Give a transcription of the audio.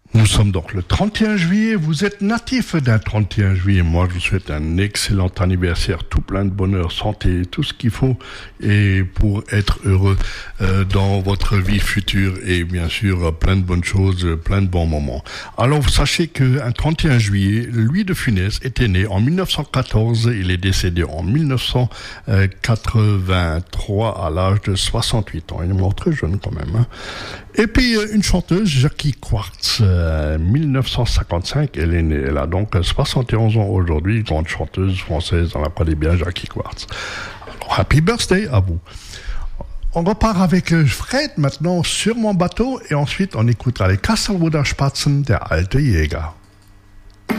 Nous sommes donc le 31 juillet, vous êtes natif d'un 31 juillet, moi je vous souhaite un excellent anniversaire, tout plein de bonheur, santé, tout ce qu'il faut et pour être heureux dans votre vie future et bien sûr plein de bonnes choses, plein de bons moments. Alors sachez qu'un 31 juillet, Louis de Funès était né en 1914, il est décédé en 1983 à l'âge de 68 ans, il est mort très jeune quand même. Hein. Et puis une chanteuse, Jackie Quartz, 1955, elle est née, elle a donc 71 ans aujourd'hui, grande chanteuse française, on la connaît bien, Jackie Quartz. Alors, happy birthday à vous. On repart avec Fred maintenant sur mon bateau et ensuite on écoutera les Kasselrudder Spatzen, der alte Jäger.